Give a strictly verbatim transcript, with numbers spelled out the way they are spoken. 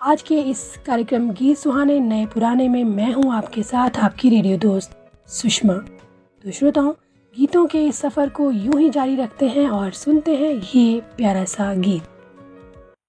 आज के इस कार्यक्रम गीत सुहाने नए पुराने में मैं हूं आपके साथ आपकी रेडियो दोस्त सुषमा। तो श्रोताओं, गीतों के इस सफ़र को यूं ही जारी रखते हैं और सुनते हैं ये प्यारा सा गीत।